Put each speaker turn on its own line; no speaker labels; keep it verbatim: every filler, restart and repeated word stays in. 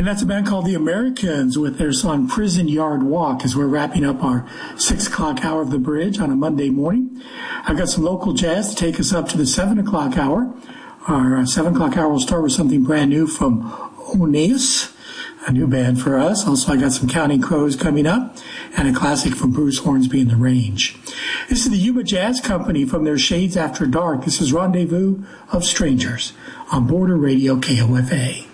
And that's a band called The Americans with their song Prison Yard Walk as we're wrapping up our six o'clock hour of the bridge on a Monday morning. I've got some local jazz to take us up to the seven o'clock hour. Our uh, seven o'clock hour will start with something brand new from Oneus, a new band for us. Also, I got some Counting Crows coming up and a classic from Bruce Hornsby and the Range. This is the Yuma Jazz Company from their Shades After Dark. This is Rendezvous of Strangers on Border Radio K O F A.